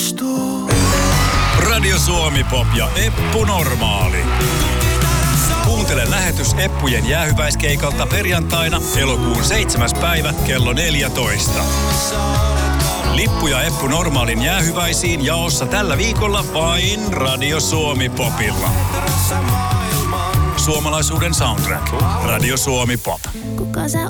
onnistuu. Radio Suomi Pop ja Eppu Normaali. Kuuntele lähetys Eppujen jäähyväiskeikalta perjantaina elokuun 7. päivä kello 14. Lippuja Eppu Normaalin jäähyväisiin jaossa tällä viikolla vain Radio Suomi Popilla. Suomalaisuuden soundtrack. Radio Suomi Pop. Kuka sä